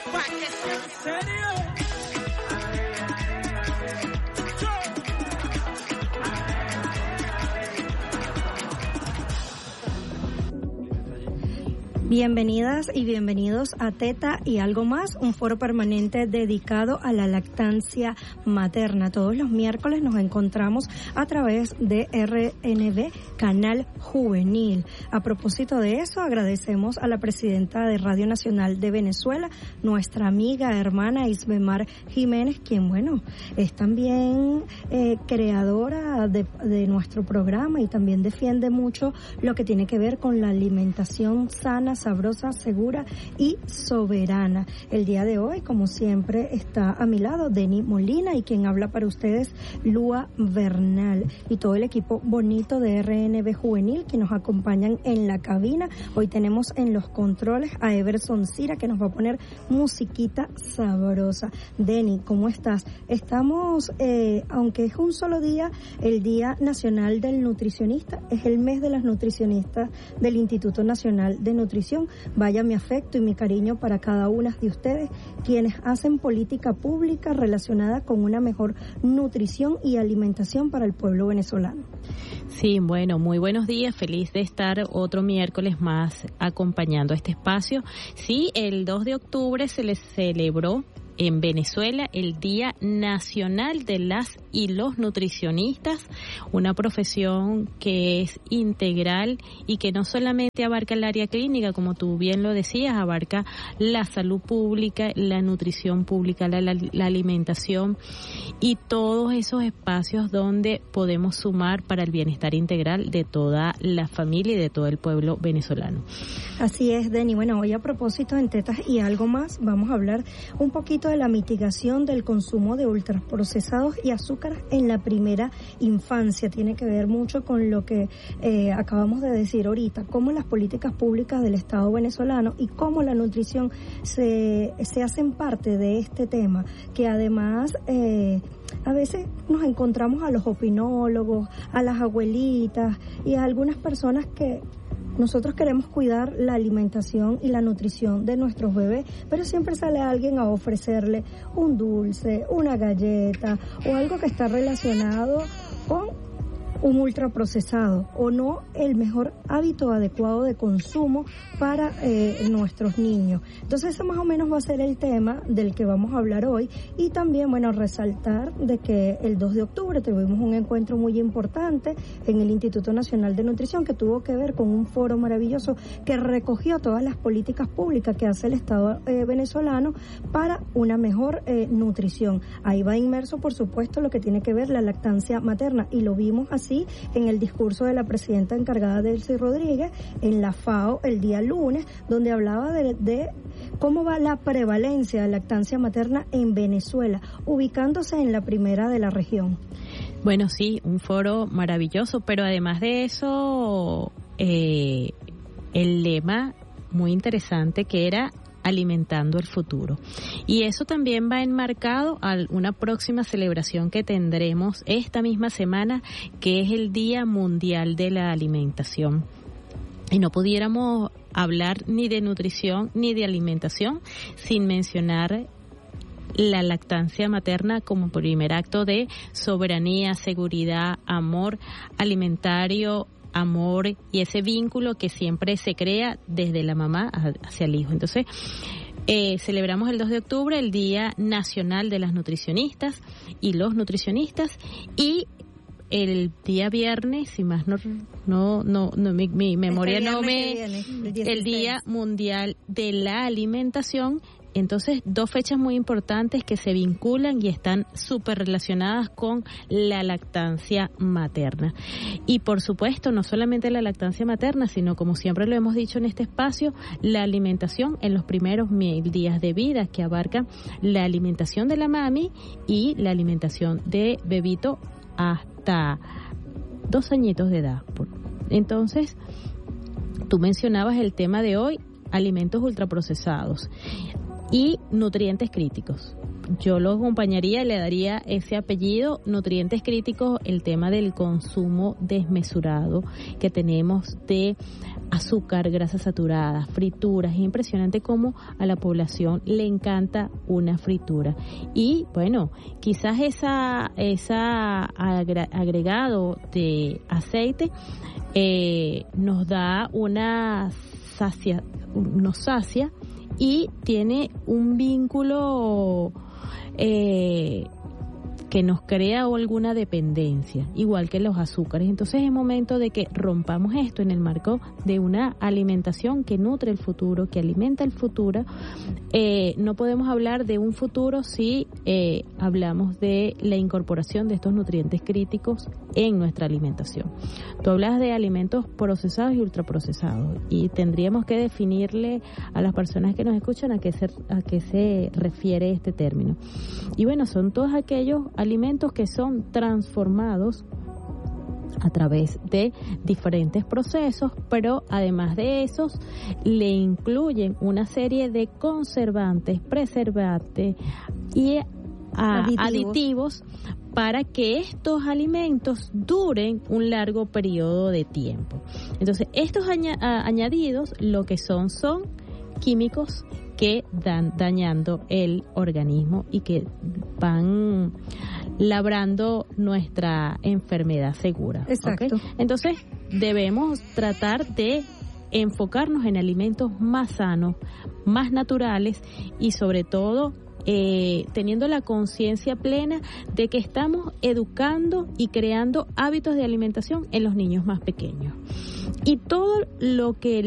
¿En serio? Bienvenidas y bienvenidos a Teta y Algo Más, un foro permanente dedicado a la lactancia materna. Todos los miércoles nos encontramos a través de RNB, Canal Juvenil. A propósito de eso, agradecemos a la presidenta de Radio Nacional de Venezuela, nuestra amiga, hermana Isbemar Jiménez, quien, bueno, es también creadora de nuestro programa y también defiende mucho lo que tiene que ver con la alimentación sana, sabrosa, segura y soberana. El día de hoy, como siempre, está a mi lado Denny Molina y quien habla para ustedes, Lua Bernal, y todo el equipo bonito de RNB Juvenil que nos acompañan en la cabina. Hoy tenemos en los controles a Everson Cira, que nos va a poner musiquita sabrosa. Denny, ¿cómo estás? Estamos, aunque es un solo día, el Día Nacional del Nutricionista, es el mes de las nutricionistas del Instituto Nacional de Nutrición. Vaya mi afecto y mi cariño para cada una de ustedes, quienes hacen política pública relacionada con una mejor nutrición y alimentación para el pueblo venezolano. Sí, bueno, muy buenos días, feliz de estar otro miércoles más acompañando este espacio. Sí, el 2 de octubre se les celebró en Venezuela el Día Nacional de las y los Nutricionistas, una profesión que es integral y que no solamente abarca el área clínica, como tú bien lo decías, abarca la salud pública, la nutrición pública, la alimentación y todos esos espacios donde podemos sumar para el bienestar integral de toda la familia y de todo el pueblo venezolano. Así es, Denny. Bueno, hoy a propósito en Tetas y Algo Más vamos a hablar un poquito de la mitigación del consumo de ultraprocesados y azúcares en la primera infancia. Tiene que ver mucho con lo que acabamos de decir ahorita, cómo las políticas públicas del Estado venezolano y cómo la nutrición se hacen parte de este tema, que además a veces nos encontramos a los opinólogos, a las abuelitas y a algunas personas que nosotros queremos cuidar la alimentación y la nutrición de nuestros bebés, pero siempre sale alguien a ofrecerle un dulce, una galleta o algo que está relacionado con un ultraprocesado o no el mejor hábito adecuado de consumo para nuestros niños. Entonces ese más o menos va a ser el tema del que vamos a hablar hoy y también, bueno, resaltar de que el 2 de octubre tuvimos un encuentro muy importante en el Instituto Nacional de Nutrición que tuvo que ver con un foro maravilloso que recogió todas las políticas públicas que hace el Estado venezolano para una mejor nutrición. Ahí va inmerso, por supuesto, lo que tiene que ver la lactancia materna y lo vimos así en el discurso de la presidenta encargada Delcy Rodríguez en la FAO el día lunes, donde hablaba de cómo va la prevalencia de lactancia materna en Venezuela, ubicándose en la primera de la región. Bueno, sí, un foro maravilloso, pero además de eso, el lema muy interesante que era alimentando el futuro. Y eso también va enmarcado a una próxima celebración que tendremos esta misma semana, que es el Día Mundial de la Alimentación. Y no pudiéramos hablar ni de nutrición ni de alimentación sin mencionar la lactancia materna como primer acto de soberanía, seguridad, amor alimentario, amor y ese vínculo que siempre se crea desde la mamá hacia el hijo. Entonces, celebramos el 2 de octubre el Día Nacional de las Nutricionistas y los Nutricionistas y el día viernes, si más mi memoria no me... el Día Mundial de la Alimentación. Entonces, dos fechas muy importantes que se vinculan y están súper relacionadas con la lactancia materna. Y por supuesto, no solamente la lactancia materna, sino como siempre lo hemos dicho en este espacio, la alimentación en los primeros 1000 días de vida, que abarca la alimentación de la mami y la alimentación de bebito hasta 2 añitos de edad. Entonces, tú mencionabas el tema de hoy, alimentos ultraprocesados y nutrientes críticos. yo lo acompañaría, le daría ese apellido, nutrientes críticos, el tema del consumo desmesurado que tenemos de azúcar, grasas saturadas, frituras. Es impresionante cómo a la población le encanta una fritura. Y bueno, quizás esa agregado de aceite nos da nos sacia y tiene un vínculo que nos crea alguna dependencia, igual que los azúcares. Entonces es momento de que rompamos esto en el marco de una alimentación que nutre el futuro, que alimenta el futuro. No podemos hablar de un futuro si hablamos de la incorporación de estos nutrientes críticos en nuestra alimentación. Tú hablas de alimentos procesados y ultraprocesados, y tendríamos que definirle a las personas que nos escuchan a qué se refiere este término. Y bueno, son todos aquellos alimentos que son transformados a través de diferentes procesos, pero además de esos le incluyen una serie de conservantes, preservantes y aditivos para que estos alimentos duren un largo periodo de tiempo. Entonces, estos añadidos lo que son químicos que dan dañando el organismo y que van labrando nuestra enfermedad segura. Exacto. ¿Okay? Entonces, debemos tratar de enfocarnos en alimentos más sanos, más naturales y sobre todo teniendo la conciencia plena de que estamos educando y creando hábitos de alimentación en los niños más pequeños. Y todo lo que